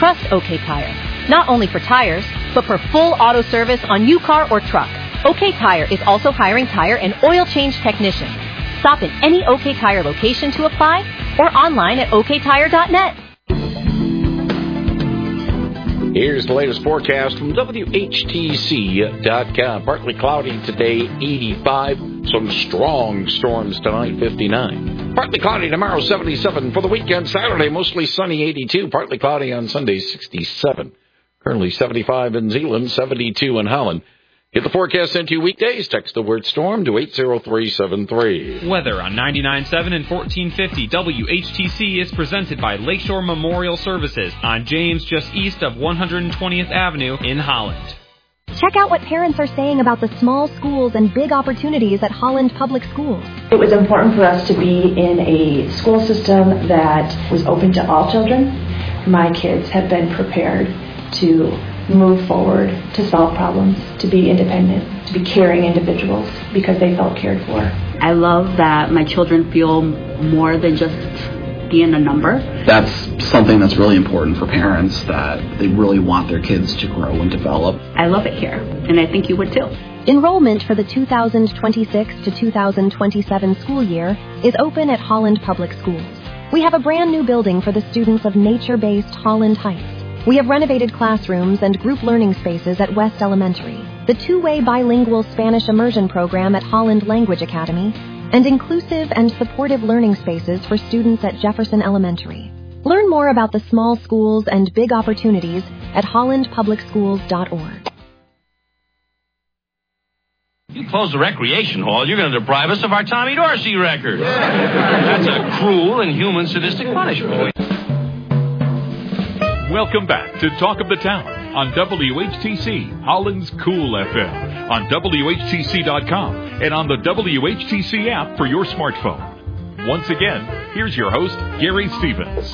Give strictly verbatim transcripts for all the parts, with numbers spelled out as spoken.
trust OK Tire. Not only for tires, but for full auto service on your car or truck. OK Tire is also hiring tire and oil change technicians. Stop in any OK Tire location to apply or online at O K tire dot net. Here's the latest forecast from W H T C dot com. Partly cloudy today, eighty-five. Some strong storms tonight, fifty-nine. Partly cloudy tomorrow, seventy-seven. For the weekend, Saturday, mostly sunny, eighty-two. Partly cloudy on Sunday, sixty-seven. Currently seventy-five in Zeeland, seventy-two in Holland. Get the forecast sent to you weekdays. Text the word storm to eight zero three seven three. Weather on ninety-nine point seven and fourteen fifty W H T C is presented by Lakeshore Memorial Services on James, just east of one hundred twentieth Avenue in Holland. Check out what parents are saying about the small schools and big opportunities at Holland Public Schools. It was important for us to be in a school system that was open to all children. My kids have been prepared to move forward, to solve problems, to be independent, to be caring individuals because they felt cared for. I love that my children feel more than just being a number. That's something that's really important for parents, that they really want their kids to grow and develop. I love it here, and I think you would too. Enrollment for the two thousand twenty-six to two thousand twenty-seven school year is open at Holland Public Schools. We have a brand new building for the students of nature-based Holland Heights. We have renovated classrooms and group learning spaces at West Elementary, the two-way bilingual Spanish immersion program at Holland Language Academy, and inclusive and supportive learning spaces for students at Jefferson Elementary. Learn more about the small schools and big opportunities at holland public schools dot org. You close the recreation hall, you're going to deprive us of our Tommy Dorsey record. That's a cruel, inhuman, sadistic punishment. Welcome back to Talk of the Town on W H T C, Holland's Cool F M, on W H T C dot com, and on the W H T C app for your smartphone. Once again, here's your host, Gary Stevens.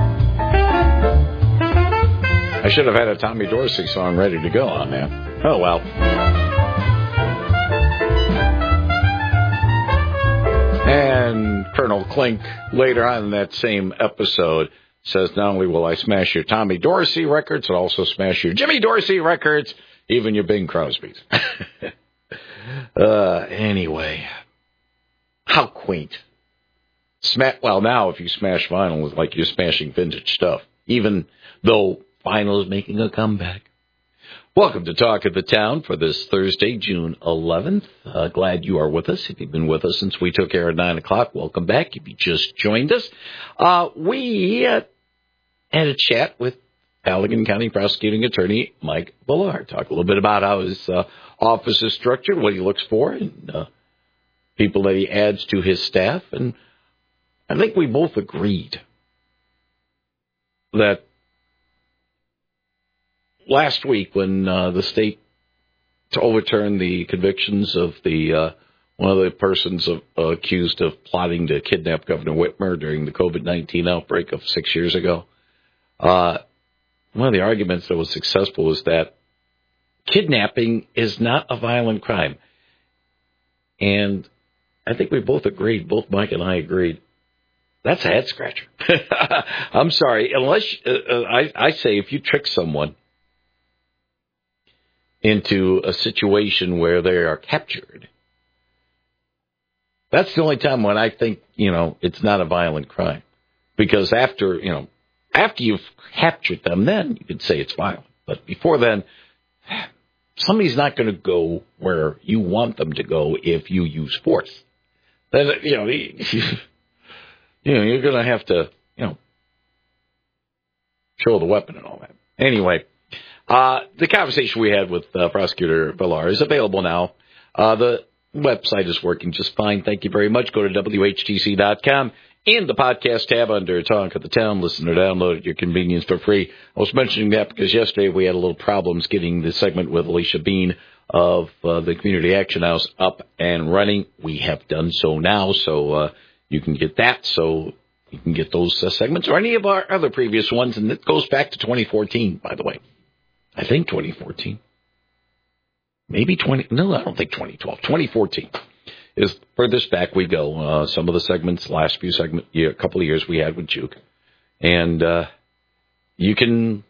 I should have had a Tommy Dorsey song ready to go on that. Oh, well. And Colonel Klink, later on in that same episode, says, not only will I smash your Tommy Dorsey records, I'll also smash your Jimmy Dorsey records, even your Bing Crosby's. uh, anyway, how quaint. Sma- well, now if you smash vinyl, it's like you're smashing vintage stuff, even though vinyl is making a comeback. Welcome to Talk of the Town for this Thursday, June eleventh. Uh, glad you are with us. If you've been with us since we took air at nine o'clock, welcome back. If you just joined us, uh, we uh, had a chat with Allegan County Prosecuting Attorney Mike Villar. Talk a little bit about how his uh, office is structured, what he looks for, and uh, people that he adds to his staff. And I think we both agreed that last week, when uh, the state to overturn the convictions of the uh, one of the persons of, uh, accused of plotting to kidnap Governor Whitmer during the COVID nineteen outbreak of six years ago, uh, one of the arguments that was successful was that kidnapping is not a violent crime. And I think we both agreed, both Mike and I agreed, that's a head scratcher. I'm sorry, unless uh, I, I say if you trick someone into a situation where they are captured, that's the only time when I think, you know, it's not a violent crime. Because after, you know, after you've captured them, then you could say it's violent. But before then, somebody's not going to go where you want them to go if you use force. Then, you know, you know, you're going to have to, you know, show the weapon and all that. Anyway, Uh, the conversation we had with uh, Prosecutor Villar is available now. Uh, the website is working just fine. Thank you very much. Go to W H T C dot com. In the podcast tab under Talk of the Town, listen or download at your convenience for free. I was mentioning that because yesterday we had a little problems getting the segment with Alicia Bean of uh, the Community Action House up and running. We have done so now, so uh, you can get that. So you can get those uh, segments or any of our other previous ones, and it goes back to twenty fourteen, by the way. I think twenty fourteen. Maybe twenty. No, I don't think twenty twelve. twenty fourteen is furthest back we go. Uh, some of the segments, last few segments, yeah, a couple of years we had with Juke. And uh, you can